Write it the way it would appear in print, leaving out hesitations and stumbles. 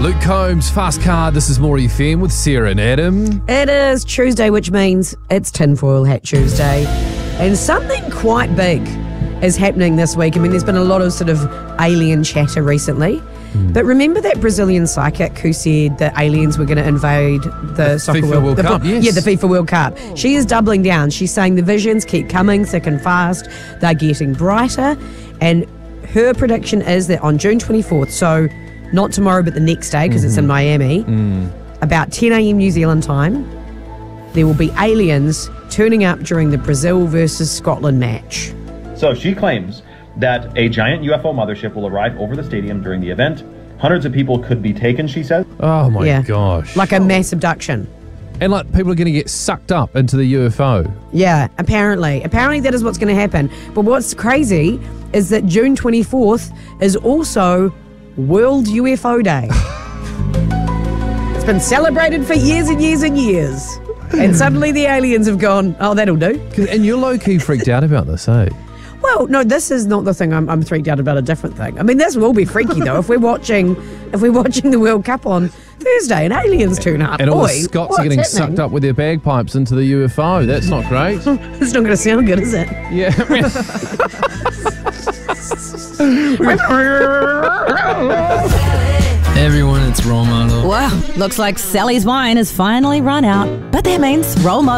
Luke Combs, Fast Car. This is More FM with Sarah and Adam. It is Tuesday, which means it's Tinfoil Hat Tuesday. And something quite big is happening this week. I mean, there's been a lot of sort of alien chatter recently. But remember that Brazilian psychic who said that aliens were going to invade the soccer FIFA World Cup? Yes. Yeah, the FIFA World Cup. She is doubling down. She's saying the visions keep coming thick and fast. They're getting brighter. And her prediction is that on June 24th, so not tomorrow but the next day because it's in Miami, about 10 a.m. New Zealand time, there will be aliens turning up during the Brazil versus Scotland match. So she claims that a giant UFO mothership will arrive over the stadium during the event. Hundreds of people could be taken, she says. Oh my gosh. Like a mass abduction. And like people are going to get sucked up into the UFO. Yeah, apparently. Apparently that is what's going to happen. But what's crazy is that June 24th is also World UFO Day. It's been celebrated for years and years and years. And suddenly the aliens have gone, oh, that'll do. And you're low-key freaked out about this, eh? Well, no, this is not the thing I'm freaked out about, a different thing. I mean, this will be freaky, though, if we're watching the World Cup on Thursday and aliens turn up. And all the Scots are getting sucked up with their bagpipes into the UFO. That's not great. It's not going to sound good, is it? Yeah. Everyone, it's role model. Well, looks like Sally's wine has finally run out, but that means role model